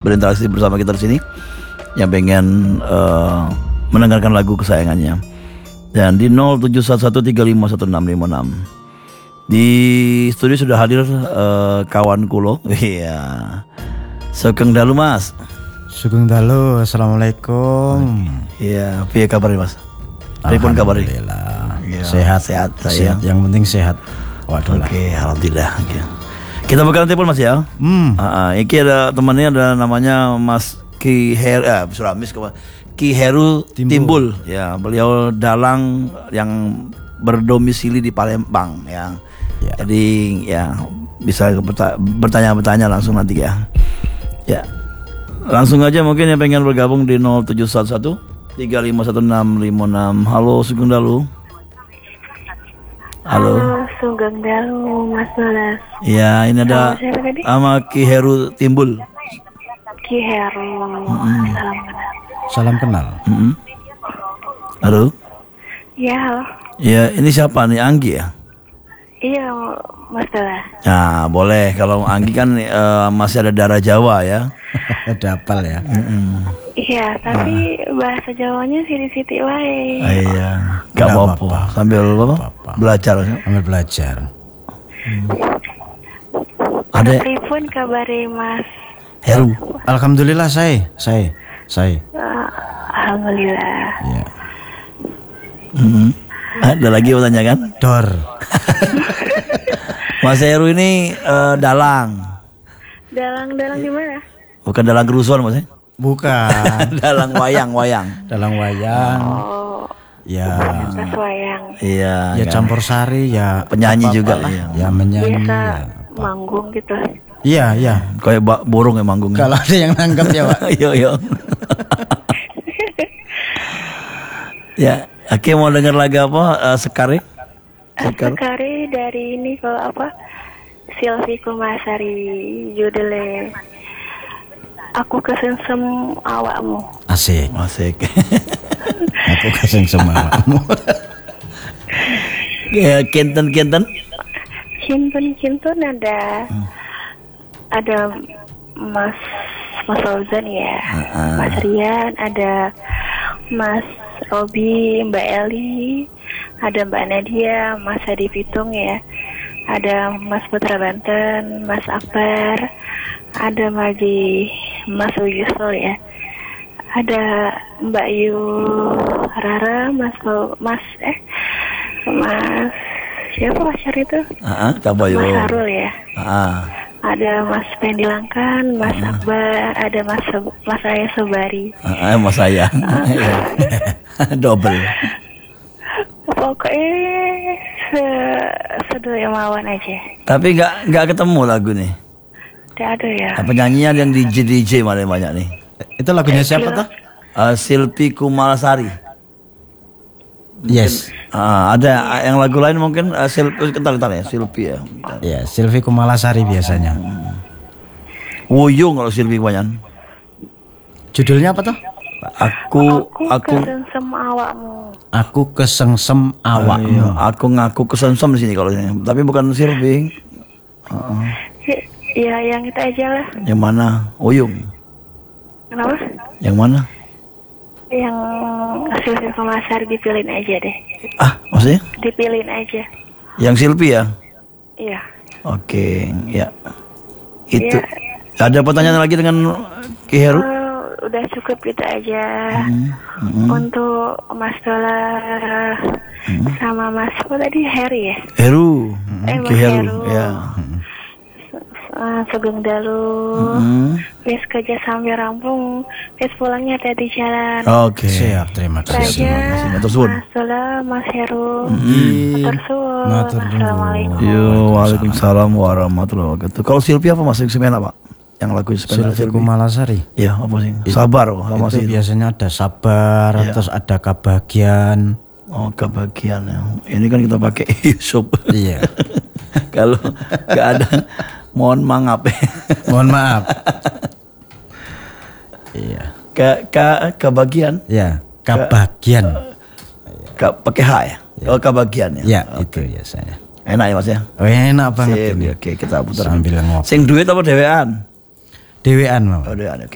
berinteraksi bersama kita di sini, yang pengen mendengarkan lagu kesayangannya. Dan di 0711351656. Di studio sudah hadir kawan kulo. Iya. Sugeng dalu Mas. Sugeng dalu, assalamualaikum. Iya, piye kabar Mas? Pripun kabar? Alhamdulillah. Ya, Sehat, sehat. Yang penting sehat. Waduh. Oke, alhamdulillah. Oke. Kita bakalan telepon Mas ya. Ini ada temannya, ada namanya Mas Ki Heru, Ki Heru Timbul. Ya, beliau dalang yang berdomisili di Palembang ya. Jadi ya bisa bertanya-bertanya langsung nanti ya. Ya. Langsung aja mungkin yang pengen bergabung di 0711 351656. Halo Sugeng dalu. Halo Sugeng dalu Mas Balas. Ya, ini ada sama Ki Heru Timbul. Ki Heru. Salam kenal. Halo. Ya, halo. Ya, ini siapa nih, Anggi ya? Iya, Mas Balas. Nah, boleh. Kalau Anggi kan masih ada darah Jawa ya. Ada apal ya. Iya, tapi bahasa Jawanya siti-siti wae. Iya, gak apa-apa. Sambil belajar. Sambil belajar. Ada pripun kabare Mas Heru? Alhamdulillah saya. Alhamdulillah. Iya. Ada lagi mau tanya kan? Dor. Mas Heru ini dalang. Dalang di mana? Bukan dalang kerusuhan maksudnya? Bukan. Dalang wayang. Dalang wayang. Oh. Ya. Pas wayang. Iya. Ya kan? campur sari ya. Penyanyi juga lah. iya. Ya menyanyi. Biasa Ya. manggung gitu. Iya. Kayak burung ya manggungnya. Kalau ada yang nanggap ya Pak. Yo. Ya, oke, mau dengar lagu apa? Sekari? Sekari dari ini kalau apa? Silvi Kumasari, judulnya Aku Kesengsem Awakmu. Asik. Aku kesengsem awakmu. Ya, Kinten. Kinten ada Mas Fauzan ya, Mas Rian, ada Mas Robi, Mbak Eli, ada Mbak Nadia, Mas Hadi Pitung ya, ada Mas Putra Banten, Mas Akbar, ada Mas Uyusul ya, ada Mbak Yu Rara, Mas siapa pacar itu? Kabayo. Mas Harul ya. Ada Mas Pendi Langkan, Mas Akbar, ada Mas Aya Sobari. Mas saya. Double. Pokoknya sedoyo mawon aja. Tapi nggak ketemu lagu nih. Tidak ada ya. Penyanyinya yang DJ malah banyak nih. Itu lagunya siapa tuh? Silvi Kumalasari. Yes. Ada yang lagu lain mungkin kentar ya, Silvi ya. Ya, Silvi Kumalasari biasanya. Wuyung kalau Silvi kebanyakan. Judulnya apa tuh? Aku kesengsem awakmu. Aku kesengsem awakmu. Aku ngaku kesengsem di sini kalau ini. Tapi bukan Silvi. Ya, yang itu aja lah. Yang mana? Wuyung. Kenapa? Yang mana? Yang Silvi Kumalasari dipilihin aja deh. Maksudnya? Dipilihin aja. Yang Silvi ya? Iya. Oke, ya. Itu. Ada pertanyaan lagi dengan Ki Heru? Udah cukup gitu aja. Untuk Mas Dola sama Mas apa tadi, Heri ya? Heru. Ki Heru. Ya. Sugeng dalu. Wis kerja sampai rampung. Wis pulangnya tadi jalan. Oke. Siap, terima kasih. Matur suwun. Mas Dola, Mas Heru. Matur suwun. Assalamualaikum. Yo, waalaikumsalam warahmatullahi wabarakatuh. Kalau Silvi apa Mas Semena Pak? Yang lagu Silvi Kumalasari. Iya, apa sih? Sabar sama itu biasanya ada sabar, terus ada kebahagiaan. Oh, kebahagiaan ya. Ini kan kita pakai Yusuf. Iya. Kalau nggak ada, mohon maaf. Mohon maaf. Iya. Kebahagiaan. Ya, kebahagiaan. Pakai H ya. Oh, kebahagiaan ya. Ya, itu biasanya. Enak ya Mas ya. Oh, enak banget ini. Oke, kita putar sambil ngopi. Sing duit apa dewean? Dewean, Mas. Oh, dewean. Oke.